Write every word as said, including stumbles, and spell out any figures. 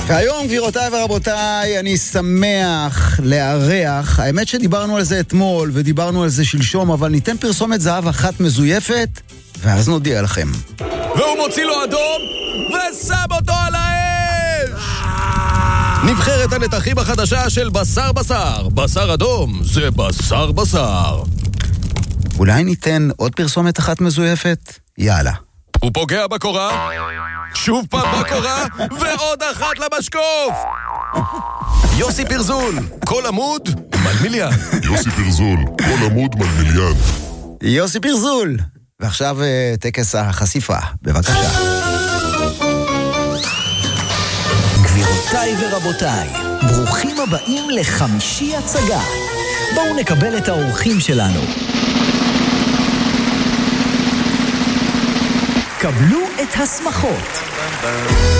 והיום, גבירותיי ורבותיי, אני שמח לארח. האמת שדיברנו על זה אתמול ודיברנו על זה שלשום, אבל ניתן פרסומת זהב אחת מזויפת, ואז נודיע לכם. והוא מוציא לו אדום ושם אותו על האש! נבחרת הנתחים החדשה של בשר בשר. בשר אדום זה בשר בשר. אולי ניתן עוד פרסומת אחת מזויפת? יאללה. הוא פוגע בקורה, שוב פעם בקורה, ועוד אחת למשקוף. יוסי פרזול, כל עמוד מלמיליאן. יוסי פרזול, כל עמוד מלמיליאן. יוסי פרזול. ועכשיו טקס החשיפה, בבקשה. גבירותיי ורבותיי, ברוכים הבאים לחמישי הצגה. בואו נקבל את האורחים שלנו. קבלו את הסמכות.